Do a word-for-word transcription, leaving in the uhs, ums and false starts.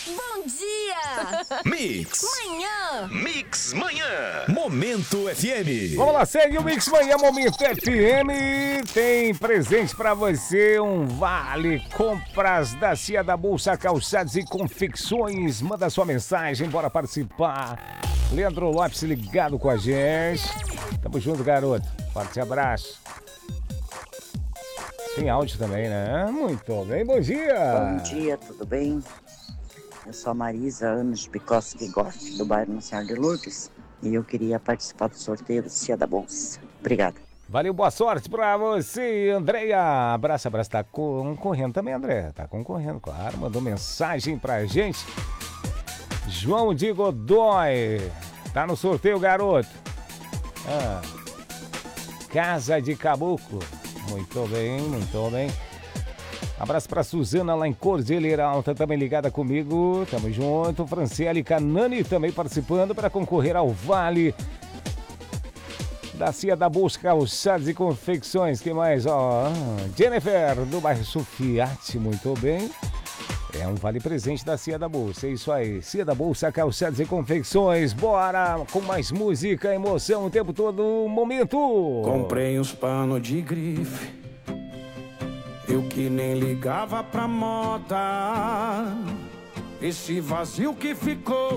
Bom dia! Mix. Manhã! Mix Manhã. Momento F M. Vamos lá, segue o Mix Manhã Momento F M. Tem presente pra você, um vale compras da Cia da Bolsa, calçados e confecções. Manda sua mensagem, bora participar. Leandro Lopes ligado com a gente. Tamo junto, garoto. Forte abraço. Tem áudio também, né? Muito bem, bom dia. Bom dia, tudo bem? Eu sou a Marisa Anos de Picoski Goff, do bairro Senhora de Lourdes, e eu queria participar do sorteio da Cia da Bolsa. Obrigada. Valeu, boa sorte pra você, Andréia. Abraço, abraço. Tá concorrendo também, André. Tá concorrendo, claro. Mandou mensagem pra gente. João de Godoy. Tá no sorteio, garoto. Ah. Casa de Caboclo. Muito bem, muito bem. Abraço pra Suzana lá em Cordilheira Alta, também ligada comigo. Tamo junto. Franciele Canani também participando para concorrer ao Vale da Cia da Bolsa, calçados e confecções. Que mais? Ó, Jennifer do bairro Sufiati, muito bem. É um vale presente da Cia da Bolsa, é isso aí. Cia da Bolsa, calçados e confecções. Bora com mais música, emoção o tempo todo, momento. Comprei uns panos de grife, eu que nem ligava pra moda. Esse vazio que ficou